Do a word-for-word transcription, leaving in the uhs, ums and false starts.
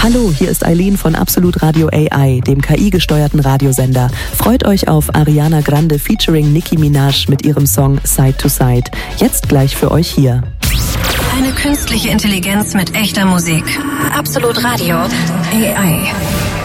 Hallo, hier ist Eileen von Absolut Radio A I, dem K I-gesteuerten Radiosender. Freut euch auf Ariana Grande featuring Nicki Minaj mit ihrem Song Side to Side. Jetzt gleich für euch hier. Eine künstliche Intelligenz mit echter Musik. Absolut Radio A I.